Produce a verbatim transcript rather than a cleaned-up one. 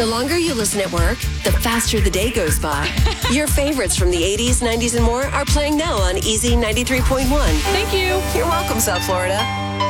The longer you listen at work, the faster the day goes by. Your favorites from the eighties, nineties, and more are playing now on Easy ninety-three point one. Thank you. You're welcome, South Florida.